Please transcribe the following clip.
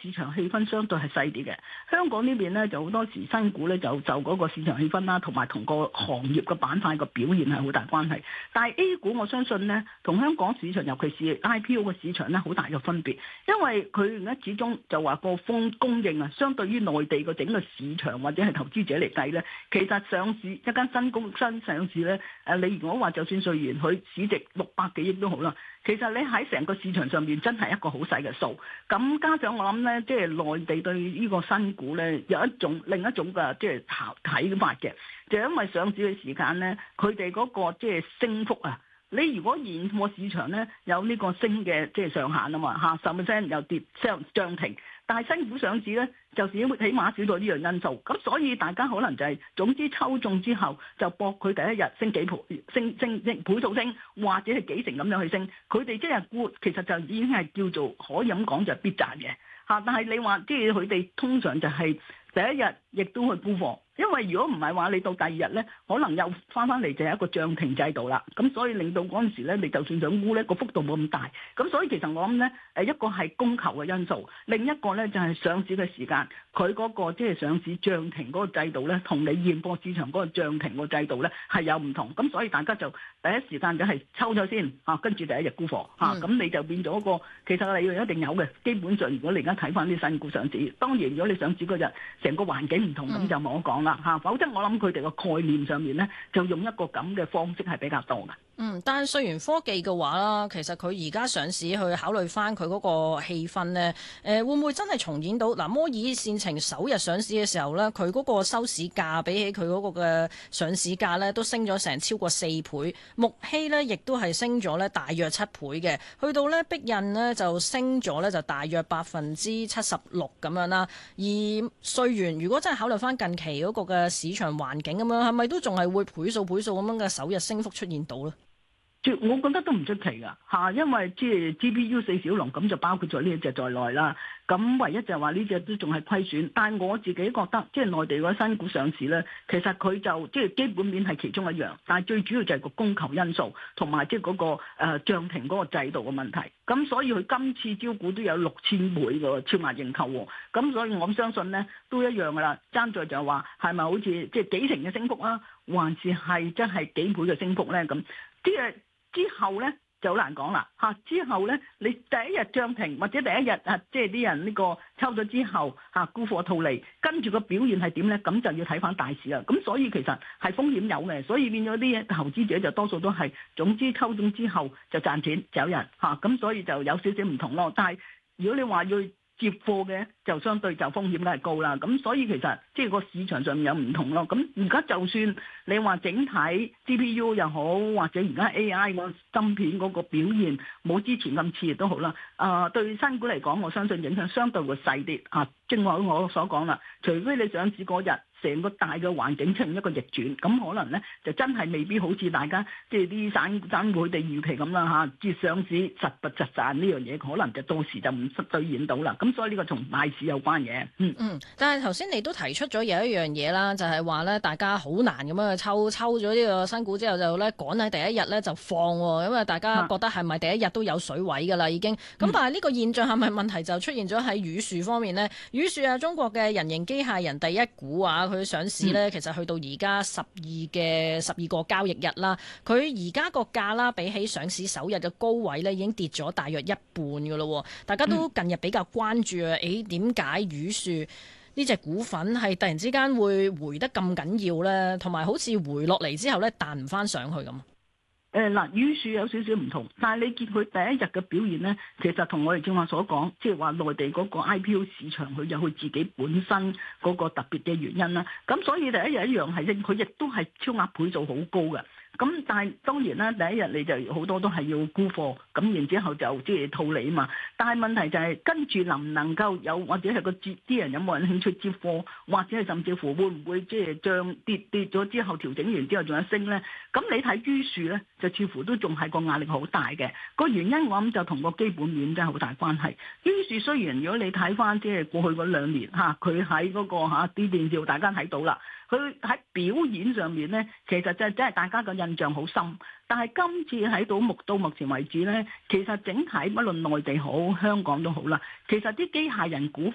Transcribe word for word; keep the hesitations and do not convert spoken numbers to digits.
市場氣氛相對係細啲嘅。香港呢邊咧就好多時新股咧就就嗰個市場氣氛啦，同埋同個行業嘅板塊個表現係好大關係。但係 A 股我相信咧，同香港市場尤其是 I P O 嘅市場咧好大嘅分別，因為佢咧始終就話個供供應啊，相對於內地個整個市場或者係投資者嚟計咧，其實上市一間新公新上市咧，誒你如果話就算稅完佢市值六百幾億都好啦。其實你喺成個市場上面真係一個好細嘅數，咁加上我諗咧，即係內地對呢個新股咧有一種另一種嘅即係睇法嘅，就因為上市嘅時間咧，佢哋嗰個即係升幅啊。你如果現貨市場咧有呢個升嘅即係上限啊嘛嚇，十 percent 又跌漲漲停，但係新股上市咧就少起碼少咗呢樣因素，咁所以大家可能就係、是、總之抽中之後就搏佢第一日升幾倍升升升倍數升，或者係幾成咁樣去升，佢哋即係估其實就已經係叫做可以咁講就係必賺嘅嚇，但係你話即係佢哋通常就係第一日亦都去沽貨。因為如果唔係話，你到第二日咧，可能又翻翻嚟就係一個漲停制度啦。咁所以令到嗰陣時咧，你就算想沽咧，個幅度冇咁大。咁所以其實我諗咧，誒一個係供求嘅因素，另一個咧就係上市嘅時間，佢嗰個即係上市漲停嗰個制度咧，同你現貨市場嗰個漲停個制度咧係有唔同。咁所以大家就第一時間就係抽咗先嚇，跟住第一日沽貨嚇，咁、嗯、你就變咗個其實利潤一定有嘅。基本上如果你而家睇翻啲新股上市，當然如果你上市嗰日成個環境唔同，咁、嗯、就冇得講。嚇，否則我諗佢哋個概念上面咧，就用一個咁嘅方式係比較多嘅。 嗯，但係瑞元科技嘅話啦，其實佢而家上市去考慮翻佢嗰個氣氛呢，誒、呃、會唔會真係重演到嗱摩爾線程首日上市嘅時候呢，佢嗰個收市價比起佢嗰個嘅上市價呢，都升咗成超過四倍，木希呢亦都係升咗呢大約七倍嘅，去到呢碧印呢就升咗呢就大約百分之七十六咁樣啦。而瑞元如果真係考慮翻近期嗰個嘅市場環境咁樣，係咪都仲係會倍數倍數咁樣嘅首日升幅出現到呢？ 我覺得都唔出奇㗎嚇，因為即係 G P U 四小龍咁就包括咗呢一隻在內啦。咁唯一就係話呢隻都仲係虧損，但係我自己覺得即係內地嗰新股上市咧，其實佢就即係基本面係其中一樣，但係最主要就係個供求因素同埋即係嗰個誒漲停嗰個制度嘅問題。咁所以佢今次招股都有六千倍嘅超額認購喎。咁所以我相信咧都一樣㗎啦。爭在就係話係咪好似即係幾成嘅升幅啊，還是係真係幾倍嘅升幅咧？咁即係。之後咧就好難講啦嚇，之後咧你第一日漲停或者第一日啊，即係啲人呢個抽咗之後嚇沽貨套利，跟住個表現係點咧？咁就要睇翻大市啦。咁所以其實係風險有嘅，所以變咗啲投資者就多數都係總之抽中之後就賺錢走人嚇，咁所以就有少少唔同咯。但係如果你話要接貨嘅就相對就風險梗係高啦，咁所以其實即係個市場上面有唔同咯。咁而家就算你話整體 G P U 又好，或者而家 A I 個芯片嗰個表現冇之前咁熾熱都好啦。啊、呃，對新股嚟講，我相信影響相對會細啲啊。正如我所講啦，除非你上市嗰日成個大嘅環境出現一個逆轉，咁可能咧就真係未必好似大家即係啲散散戶哋預期咁啦嚇。即係上市實不實賺呢樣嘢，可能就到時就唔兌現到啦。咁所以呢個同大市有關嘅。嗯嗯，但係頭先你都提出咗有一樣嘢啦，就係話咧大家好難咁樣去抽抽咗呢個新股之後就咧趕喺第一日咧就放喎，因為大家覺得係咪第一日都有水位㗎啦已經？咁、嗯、但係呢個現象係咪問題就出現咗喺宇樹方面呢？宇樹啊，中國嘅人形機械人第一股啊，佢上市咧，其實去到而家十二嘅十二個交易日啦，佢而家個價啦，比起上市首日嘅高位咧，已經跌咗大約一半㗎咯。大家都近日比較關注啊，誒點解宇樹呢隻股份係突然之間會回得咁緊要咧？同埋好似回落嚟之後咧，彈唔翻上去咁。 誒嗱，宇樹有少少唔同，但係你見佢第一日嘅表現咧，其實同我哋正話所講，即係話內地嗰個 I P O 市場佢有佢自己本身嗰個特別嘅原因啦。咁所以第一日一樣係升，佢亦都係超額倍數好高嘅。咁但係當然啦，第一日你就好多都係要沽貨，咁然之後就即係套利啊嘛。但係問題就係、是、跟住能唔能夠有，或者係個接啲人有冇人興趣接貨，或者係甚至乎會唔會即係漲跌跌咗之後調整完之後仲有升咧？咁你睇於樹咧，就似乎都仲係個壓力好大嘅。個原因我諗就同個基本面真係好大關係。於樹雖然如果你睇翻即係過去嗰兩年嚇，佢喺嗰個嚇啲電視大家睇到啦。佢喺表演上面咧，其實就真係大家個印象好深。但係今次喺到目到目前為止咧，其實整體不論內地好香港都好啦，其實啲機械人股